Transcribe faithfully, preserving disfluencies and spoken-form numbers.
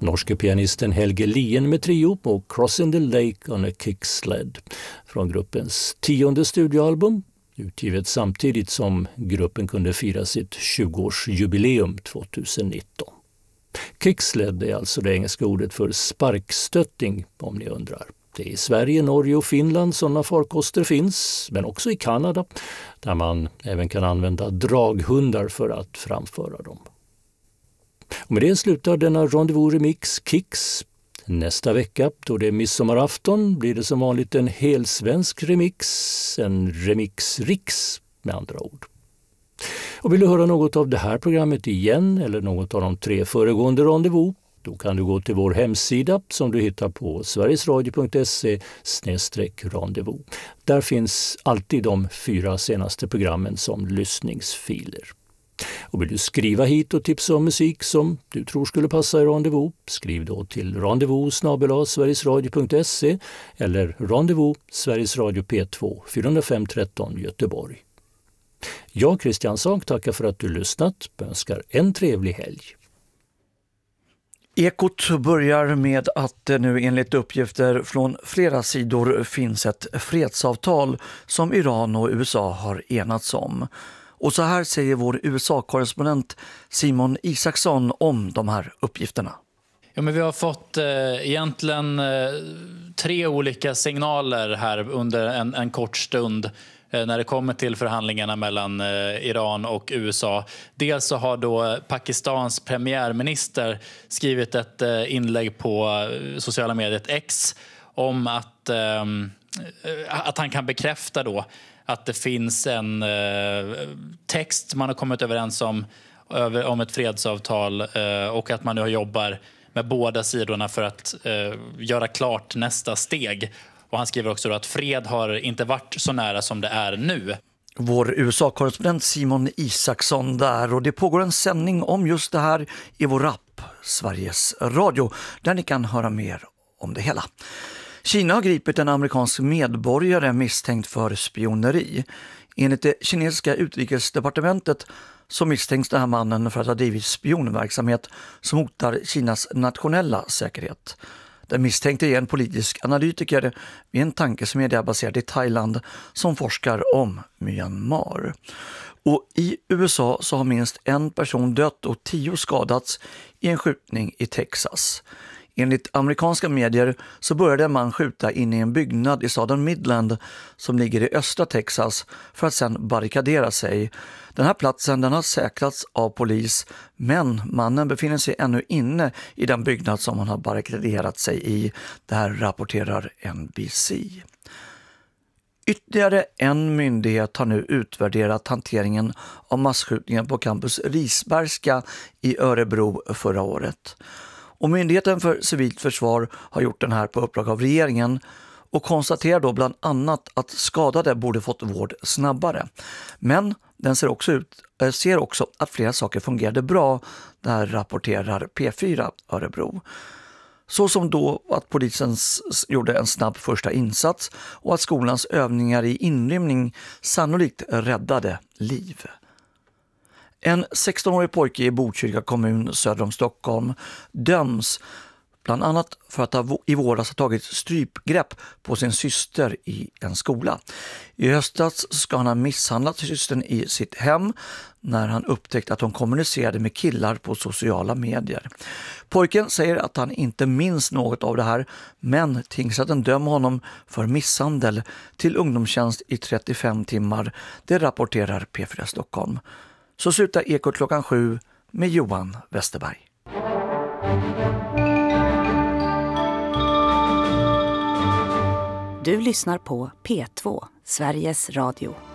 Norske pianisten Helge Lien med trio på Crossing the Lake on a Kicksled från gruppens tionde studioalbum, utgivet samtidigt som gruppen kunde fira sitt tjugoårsjubileum tjugonitton. Kicksled är alltså det engelska ordet för sparkstötting, om ni undrar. Det är i Sverige, Norge och Finland sådana farkoster finns, men också i Kanada där man även kan använda draghundar för att framföra dem. Och med det slutar denna Rendezvous Remix Kicks. Nästa vecka, då det är midsommarafton, blir det som vanligt en helsvensk remix, en remix-riks med andra ord. Och vill du höra något av det här programmet igen eller något av de tre föregående Rendezvous, då kan du gå till vår hemsida som du hittar på sverigesradio punkt se snedstreck rendezvous. Där finns alltid de fyra senaste programmen som lyssningsfiler. Och vill du skriva hit och tipsa om musik som du tror skulle passa i Rendezvous, skriv då till rendezvous snabel-a sverigesradio punkt se eller rendezvous Sveriges Radio P två fyra fem tretton Göteborg. Jag, Christian Sak, tackar för att du lyssnat och önskar en trevlig helg. Ekot börjar med att det nu enligt uppgifter från flera sidor finns ett fredsavtal som Iran och U S A har enats om. Och så här säger vår U S A-korrespondent Simon Isaksson om de här uppgifterna. Ja, men vi har fått eh, egentligen eh, tre olika signaler här under en, en kort stund eh, när det kommer till förhandlingarna mellan eh, Iran och U S A. Dels så har då Pakistans premiärminister skrivit ett eh, inlägg på eh, sociala mediet X om att, eh, att han kan bekräfta då att det finns en eh, text man har kommit överens om, över, om ett fredsavtal eh, och att man nu jobbar med båda sidorna för att eh, göra klart nästa steg. Och han skriver också då att fred har inte varit så nära som det är nu. Vår U S A-korrespondent Simon Isaksson där, och det pågår en sändning om just det här i vår app Sveriges Radio där ni kan höra mer om det hela. Kina har gripit en amerikansk medborgare misstänkt för spioneri. Enligt det kinesiska utrikesdepartementet så misstänks den här mannen för att ha drivit spionverksamhet som hotar Kinas nationella säkerhet. Den misstänkte är en politisk analytiker vid en tankesmedja baserad i Thailand som forskar om Myanmar. Och i U S A så har minst en person dött och tio skadats i en skjutning i Texas. Enligt amerikanska medier så började man skjuta in i en byggnad i staden Midland som ligger i östra Texas för att sedan barrikadera sig. Den här platsen den har säkrats av polis, men mannen befinner sig ännu inne i den byggnad som han har barrikaderat sig i. Det här rapporterar N B C. Ytterligare en myndighet har nu utvärderat hanteringen av masskjutningen på campus Risbergska i Örebro förra året. Och Myndigheten för civilt försvar har gjort den här på uppdrag av regeringen och konstaterar då bland annat att skadade borde fått vård snabbare. Men den ser också, ut, ser också att flera saker fungerade bra, där rapporterar P fyra Örebro. Så som då att polisen gjorde en snabb första insats och att skolans övningar i inrymning sannolikt räddade liv. En sextonårig pojke i Botkyrka kommun söder om Stockholm döms bland annat för att ha i våras ha tagit strypgrepp på sin syster i en skola. I höstas ska han ha misshandlat systern i sitt hem när han upptäckte att hon kommunicerade med killar på sociala medier. Pojken säger att han inte minns något av det här, men tingsrätten dömer honom för misshandel till ungdomstjänst i trettiofem timmar. Det rapporterar P fyra Stockholm. Så slutar Ekot klockan sju med Johan Westerberg. Du lyssnar på P två, Sveriges Radio.